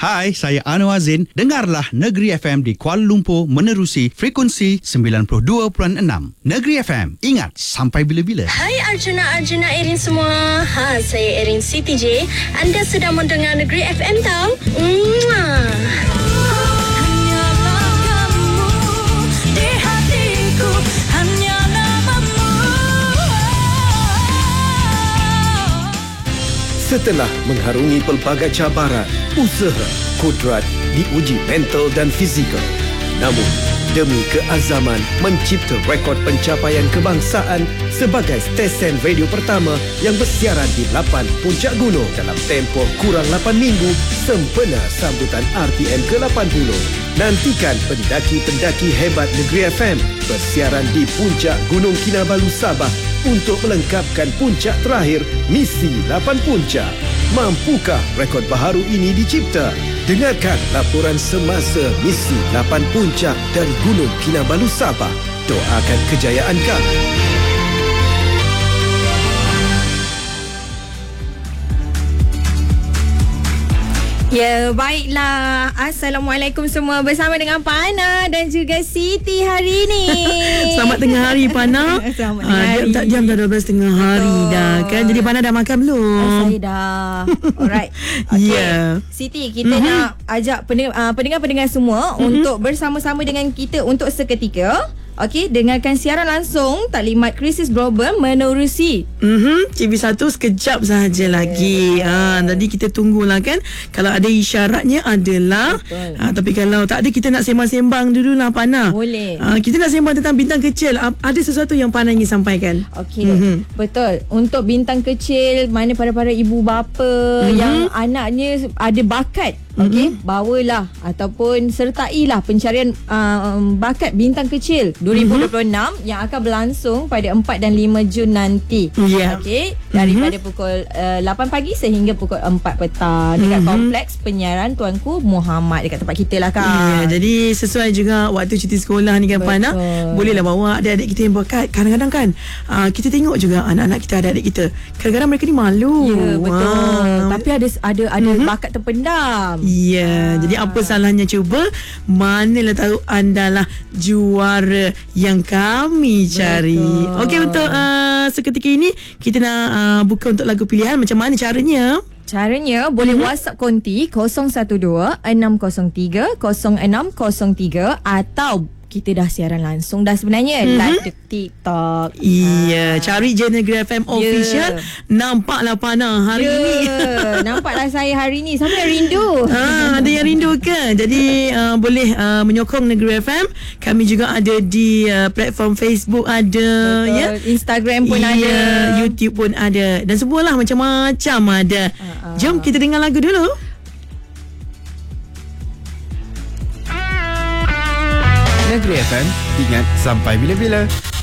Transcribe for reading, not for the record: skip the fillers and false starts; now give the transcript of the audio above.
Hai, saya Anwar Zain. Dengarlah Negeri FM di Kuala Lumpur menerusi frekuensi 92.6. Negeri FM, ingat sampai bila-bila. Hai Arjuna Erin semua. Saya Erin Siti J. Anda sedang mendengar Negeri FM tau. Setelah mengharungi pelbagai cabaran, usaha, kudrat diuji mental dan fizikal. Namun, demi keazaman mencipta rekod pencapaian kebangsaan sebagai stesen radio pertama yang bersiaran di 8 puncak gunung dalam tempoh kurang 8 minggu sempena sambutan RTM ke-80. Nantikan pendaki-pendaki hebat Negeri FM bersiaran di puncak Gunung Kinabalu Sabah untuk melengkapkan puncak terakhir misi 8 puncak. Mampukah rekod baharu ini dicipta? Dengarkan laporan semasa misi 8 puncak dari Gunung Kinabalu Sabah. Doakan kejayaan kami. Ya, baiklah. Assalamualaikum semua. Bersama dengan Pana dan juga Siti hari ini. Selamat tengah hari, Pana. Selamat tengah hari. Tak jam dah 12 tengah hari dah kan. Jadi Pana dah makan belum? Saya dah. Alright. Okay. Yeah. Siti, kita nak ajak pendengar-pendengar semua untuk bersama-sama dengan kita untuk seketika. Okey, dengarkan siaran langsung taklimat krisis global menerusi TV1 sekejap sahaja lagi. Tadi kita tunggulah kan. Kalau ada isyaratnya adalah. Tapi kalau tak ada, kita nak sembang-sembang dululah, Pana. Boleh. Kita nak sembang tentang bintang kecil. Ada sesuatu yang Pana ingin sampaikan? Okey, betul. Untuk bintang kecil, mana para ibu bapa yang anaknya ada bakat, okey, bawalah ataupun sertailah pencarian bakat bintang kecil 2026 yang akan berlangsung pada 4 dan 5 Jun nanti. Okey, daripada pukul 8 pagi sehingga pukul 4 petang dekat kompleks penyiaran Tuanku Muhammad dekat tempat kita lah kan. Jadi sesuai juga waktu cuti sekolah ni kan, Pana. Bolehlah bawa adik-adik kita yang bakat. Kadang-kadang kan kita tengok juga anak-anak kita, adik-adik kita, kadang-kadang mereka ni malu. Ya, betul. Tapi ada bakat terpendam. Ya, jadi apa salahnya cuba? Manalah tahu andalah juara yang kami cari. Okey, untuk seketika ini kita nak buka untuk lagu pilihan. Macam mana caranya? Caranya boleh WhatsApp konti 012-603-0603 atau kita dah siaran langsung dah sebenarnya live di TikTok. Iya, cari je Negeri FM Official. Nampaklah Pana hari ini. Nampaklah saya hari ni. Siapa yang rindu? Ada yang rindu ke? Jadi boleh menyokong Negeri FM. Kami juga ada di platform Facebook ada. Betul. Ya, Instagram pun ada, YouTube pun ada, dan semualah macam-macam ada. Jom kita dengar lagu dulu. Negeri FM, ingat sampai bila-bila.